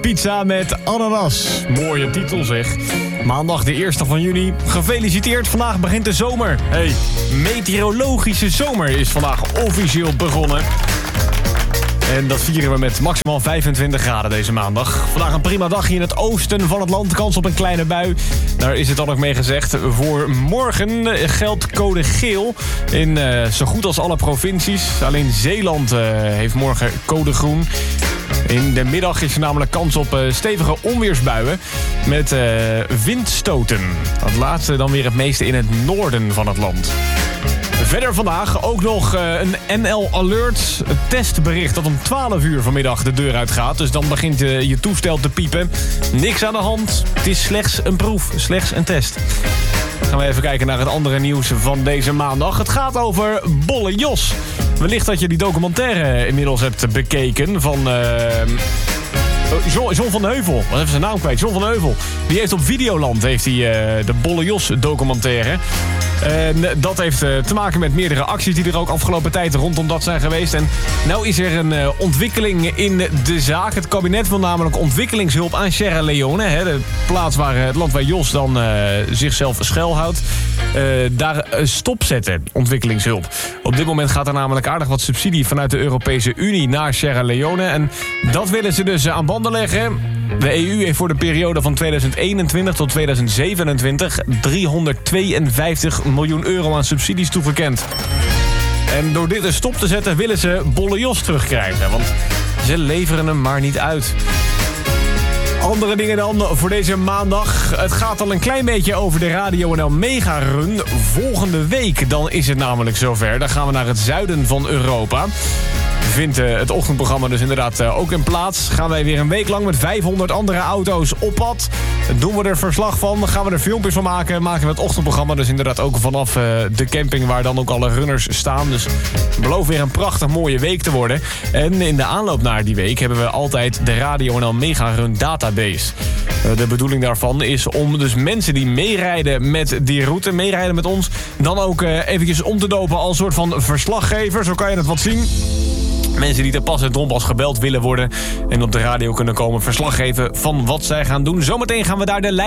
pizza met ananas. Mooie titel zeg. Maandag de 1e van juni. Gefeliciteerd, vandaag begint de zomer. Hey, meteorologische zomer is vandaag officieel begonnen. En dat vieren we met maximaal 25 graden deze maandag. Vandaag een prima dagje in het oosten van het land. Kans op een kleine bui. Daar is het dan ook mee gezegd. Voor morgen geldt code geel in zo goed als alle provincies. Alleen Zeeland heeft morgen code groen. In de middag is er namelijk kans op stevige onweersbuien met windstoten. Dat laatste dan weer het meeste in het noorden van het land. Verder vandaag ook nog een NL Alert testbericht dat om 12 uur vanmiddag de deur uitgaat. Dus dan begint je toestel te piepen. Niks aan de hand. Het is slechts een proef, slechts een test. Dan gaan we even kijken naar het andere nieuws van deze maandag. Het gaat over Bolle Jos. Wellicht dat je die documentaire inmiddels hebt bekeken van John van Heuvel. Wat even zijn naam kwijt? John van Heuvel. Die heeft op Videoland de Bolle Jos documentaire. En dat heeft te maken met meerdere acties die er ook afgelopen tijd rondom dat zijn geweest. En nou is er een ontwikkeling in de zaak. Het kabinet wil namelijk ontwikkelingshulp aan Sierra Leone. Het land waar Jos dan zichzelf schuilhoudt. Daar stopzetten, ontwikkelingshulp. Op dit moment gaat er namelijk aardig wat subsidie vanuit de Europese Unie naar Sierra Leone. En dat willen ze dus aan banden leggen. De EU heeft voor de periode van 2021 tot 2027 352 miljoen euro aan subsidies toegekend. En door dit een stop te zetten willen ze Bolle Jos terugkrijgen. Want ze leveren hem maar niet uit. Andere dingen dan voor deze maandag. Het gaat al een klein beetje over de Radio NL Mega Run. Volgende week dan is het namelijk zover. Dan gaan we naar het zuiden van Europa. Vindt het ochtendprogramma dus inderdaad ook in plaats. Gaan wij weer een week lang met 500 andere auto's op pad. Doen we er verslag van, gaan we er filmpjes van maken. Maken we het ochtendprogramma dus inderdaad ook vanaf de camping waar dan ook alle runners staan. Dus het belooft weer een prachtig mooie week te worden. En in de aanloop naar die week hebben we altijd de Radio NL Mega Run database. De bedoeling daarvan is om dus mensen die meerijden met die route, meerijden met ons, dan ook eventjes om te dopen als soort van verslaggever. Zo kan je het wat zien. Mensen die te pas en dronpas gebeld willen worden en op de radio kunnen komen verslag geven van wat zij gaan doen. Zometeen gaan we daar de